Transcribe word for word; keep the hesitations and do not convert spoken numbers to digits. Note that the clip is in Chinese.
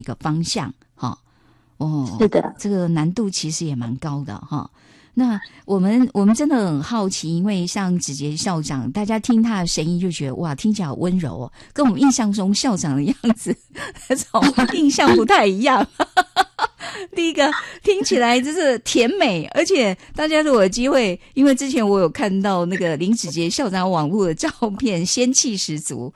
一个方向哈。哦， 是的， 这个难度其实也蛮高的哈。那我们我们真的很好奇，因为像子杰校长，大家听他的声音就觉得哇，听起来好温柔哦，跟我们印象中校长的样子那种印象不太一样。第一个听起来就是甜美，而且大家如果有机会，因为之前我有看到那个林子杰校长网络的照片，仙气十足。